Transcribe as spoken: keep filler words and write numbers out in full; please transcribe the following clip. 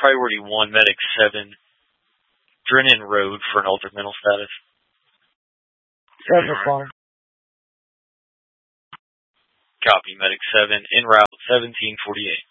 Priority one, Medic seven, Drennan Road for an altered mental status. seven responding. Copy, Medic seven, en route, seventeen forty-eight.